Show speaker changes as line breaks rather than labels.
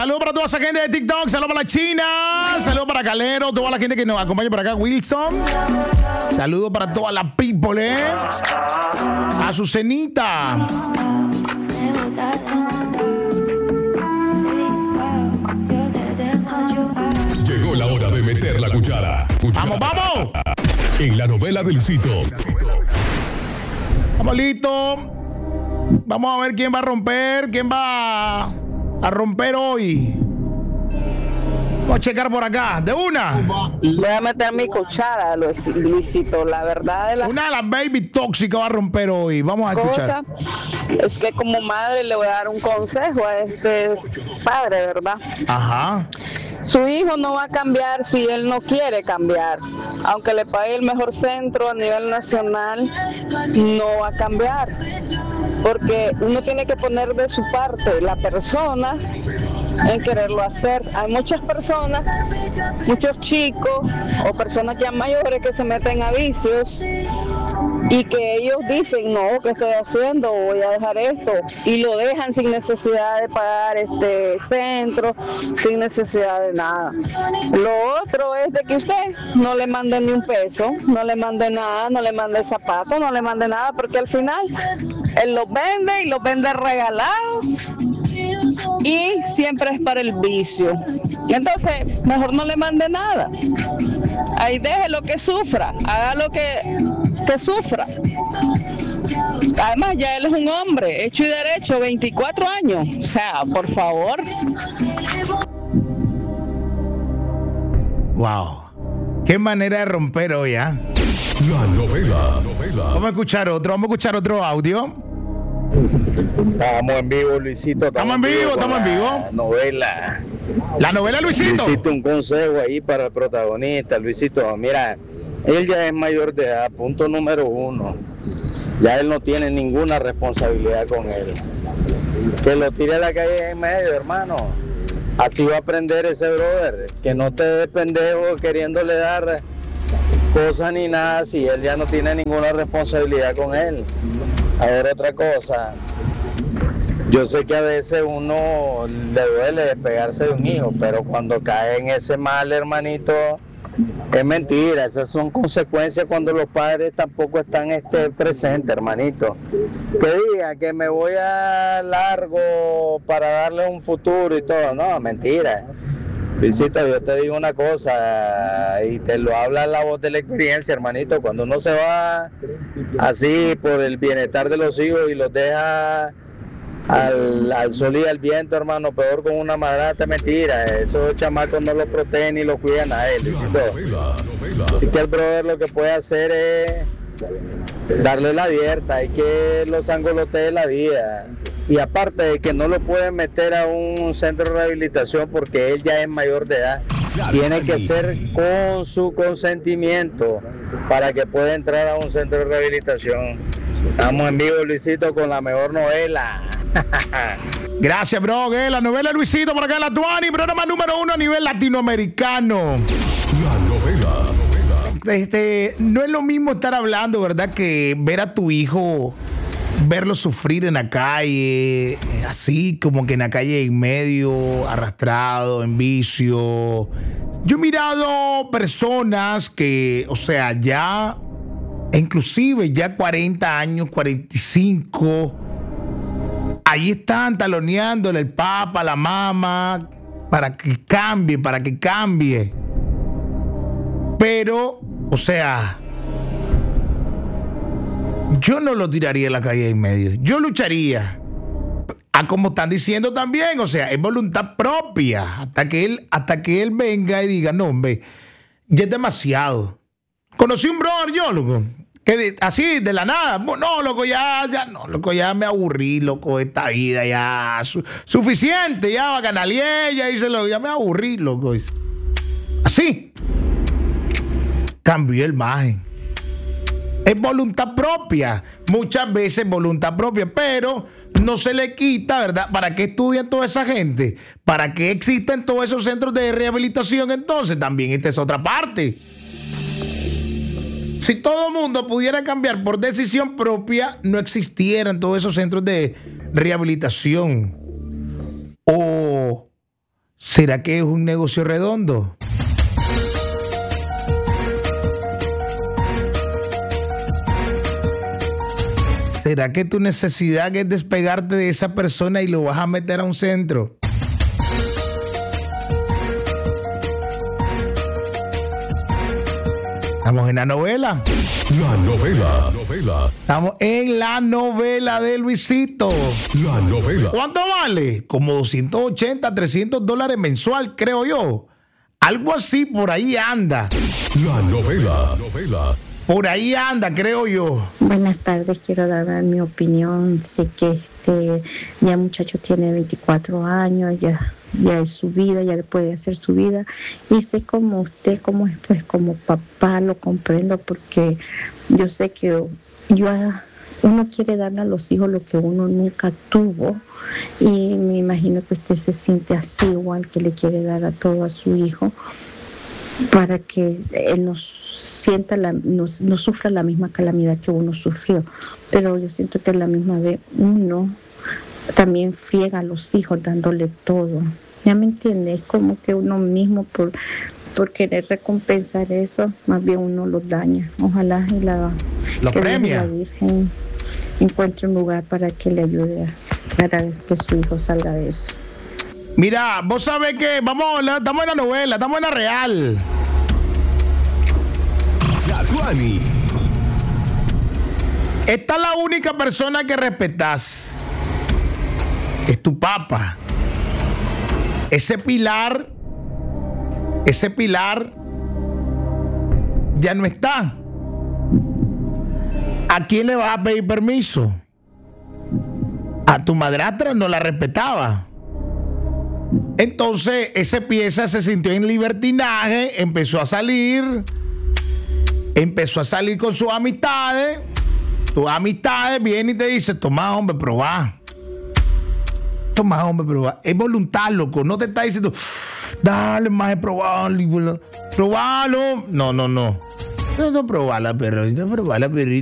Saludos para toda esa gente de TikTok. Saludos para la China. Saludos para Calero. Toda la gente que nos acompaña por acá. Wilson. Saludos para toda la people, Azucenita.
Llegó la hora de meter la cuchara.
¡Vamos, vamos!
En la novela de Luisito.
Vamos, listo. Vamos a ver quién va a romper. ¿Quién va a romper hoy? Vamos a checar por acá. De una.
Voy a meter mi cuchara, Luisito. La verdad de
Una de las baby tóxicas va a romper hoy. Vamos a escuchar.
Es que como madre le voy a dar un consejo a este padre, ¿verdad?
Ajá.
Su hijo no va a cambiar si él no quiere cambiar. Aunque le pague el mejor centro a nivel nacional, no va a cambiar. Porque uno tiene que poner de su parte la persona en quererlo hacer. Hay muchas personas, muchos chicos o personas ya mayores que se meten a vicios y que ellos dicen, no, ¿qué estoy haciendo? Voy a dejar esto, y lo dejan sin necesidad de pagar este centro, sin necesidad de nada. Lo otro es de que usted no le mande ni un peso, no le mande nada, no le mande zapatos, no le mande nada, porque al final él los vende y los vende regalados y siempre es para el vicio. Entonces, mejor no le mande nada. Ahí déjelo que sufra, haga lo que sufra. Además, ya él es un hombre hecho y derecho, 24 años. O sea, por favor.
Wow. Qué manera de romper hoy, ¿ah?
La novela.
Vamos a escuchar otro audio.
Estamos en vivo, Luisito.
Estamos en vivo. La novela, Luisito.
Luisito, un consejo ahí para el protagonista. Luisito, mira, él ya es mayor de edad, punto número 1. Ya él no tiene ninguna responsabilidad con él. Que lo tire a la calle en medio, hermano. Así va a aprender ese brother. Que no te dé pendejo queriéndole dar cosas ni nada si él ya no tiene ninguna responsabilidad con él. Ahora otra cosa, yo sé que a veces uno le duele despegarse de un hijo, pero cuando cae en ese mal, hermanito, es mentira. Esas son consecuencias cuando los padres tampoco están presentes, hermanito. Que diga que me voy a largo para darle un futuro y todo, no, mentira. Luisito, yo te digo una cosa, y te lo habla la voz de la experiencia, hermanito. Cuando uno se va así por el bienestar de los hijos y los deja al sol y al viento, hermano, peor con una madrastra, mentira. Esos chamacos no los protegen ni los cuidan a él, Luisito. Así que el brother lo que puede hacer es darle la abierta, hay que los angolote la vida. Y aparte de que no lo pueden meter a un centro de rehabilitación porque él ya es mayor de edad, tiene que ser con su consentimiento para que pueda entrar a un centro de rehabilitación. Estamos en vivo, Luisito, con la mejor novela.
Gracias, bro. La novela Luisito por acá en la Tuani, programa número 1 a nivel latinoamericano.
La novela.
No es lo mismo estar hablando, ¿verdad? Que ver a tu hijo, verlo sufrir en la calle, así como que en la calle en medio, arrastrado, en vicio. Yo he mirado personas que, o sea, ya, inclusive ya 40 años, 45, ahí están taloneándole el papá, la mamá, para que cambie. Pero, o sea, yo no lo tiraría en la calle en medio. Yo lucharía. Como están diciendo también, o sea, es voluntad propia. Hasta que él venga y diga, no, hombre, ya es demasiado. Conocí un brother yo, loco, que así, de la nada, no, loco, ya me aburrí, loco, esta vida, ya, suficiente, ya, canalié, ya me aburrí, loco. Así. Cambió el margen. Es voluntad propia, muchas veces voluntad propia, pero no se le quita, ¿verdad? ¿Para qué estudian toda esa gente? ¿Para qué existen todos esos centros de rehabilitación? Entonces también esta es otra parte. Si todo el mundo pudiera cambiar por decisión propia, no existieran todos esos centros de rehabilitación. O ¿Será que es un negocio redondo? ¿Será que tu necesidad es despegarte de esa persona y lo vas a meter a un centro? Estamos en la novela.
La novela.
Estamos en la novela de Luisito.
La novela.
¿Cuánto vale? Como 280, $300 mensual, creo yo. Algo así, por ahí anda.
La novela.
Por ahí anda, creo yo.
Buenas tardes, quiero dar mi opinión. Sé que ya el muchacho tiene 24 años, ya es su vida, ya puede hacer su vida. Y sé como usted, como es, pues como papá, lo comprendo, porque yo sé que uno quiere darle a los hijos lo que uno nunca tuvo. Y me imagino que usted se siente así, igual que le quiere dar a todo a su hijo, para que él no sufra la misma calamidad que uno sufrió. Pero yo siento que a la misma vez uno también friega a los hijos dándole todo. ¿Ya me entiendes? Es como que uno mismo por querer recompensar eso, más bien uno los daña. Ojalá y la Virgen encuentre un lugar para que le ayude para que su hijo salga de eso.
Mira, vos sabés que estamos en la novela, estamos en la real.
Yatuani.
Esta es la única persona que respetas. Es tu papá. Ese pilar ya no está. ¿A quién le vas a pedir permiso? A tu madrastra, no la respetaba. Entonces ese pieza se sintió en libertinaje, empezó a salir con sus amistades. Tus amistades vienen y te dicen: toma, hombre, probá. Es voluntad, loco. No te está diciendo: dale, más, probalo. No, probala, perrito.